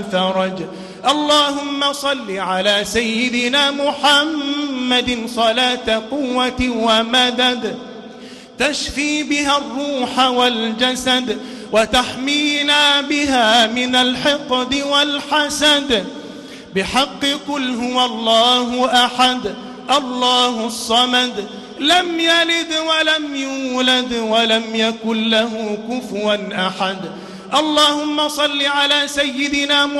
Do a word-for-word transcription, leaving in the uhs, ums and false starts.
فرج. اللهم صل على سيدنا محمد صلاة قوة ومدد تشفي بها الروح والجسد وتحمينا بها من الحقد والحسد، بحق قل هو الله أحد الله الصمد لم يلد ولم يولد ولم يكن له كفوا أحد. اللهم صل على سيدنا محمد